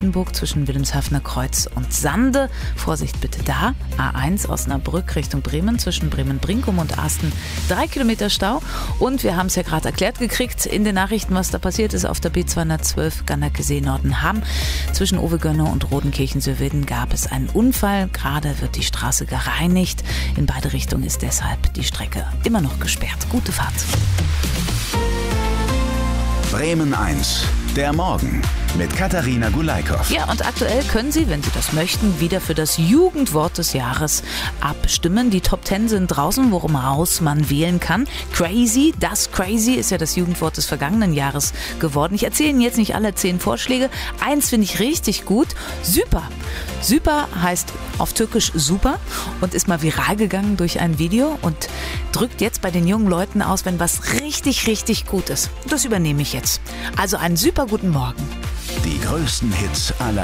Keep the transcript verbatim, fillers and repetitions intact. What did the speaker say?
Oldenburg zwischen Wilhelmshavener Kreuz und Sande. Vorsicht bitte da. A eins Osnabrück Richtung Bremen zwischen Bremen-Brinkum und Asten. Drei Kilometer Stau. Und wir haben es ja gerade erklärt gekriegt in den Nachrichten, was da passiert ist auf der B zweihundertzwölf Gannakesee-Nordenham. Zwischen Owegönne und Rodenkirchen-Sörweden gab es einen Unfall. Gerade wird die Straße gereinigt. In beide Richtungen ist deshalb die Strecke immer noch gesperrt. Gute Fahrt. Bremen eins, der Morgen mit Katharina Gulaikow. Ja, und aktuell können Sie, wenn Sie das möchten, wieder für das Jugendwort des Jahres abstimmen. Die Top Ten sind draußen, woraus man wählen kann. Crazy, das Crazy ist ja das Jugendwort des vergangenen Jahres geworden. Ich erzähle Ihnen jetzt nicht alle zehn Vorschläge. Eins finde ich richtig gut. Super. Super heißt auf Türkisch super und ist mal viral gegangen durch ein Video und drückt jetzt bei den jungen Leuten aus, wenn was richtig, richtig gut ist. Das übernehme ich jetzt. Also einen super guten Morgen. Die größten Hits aller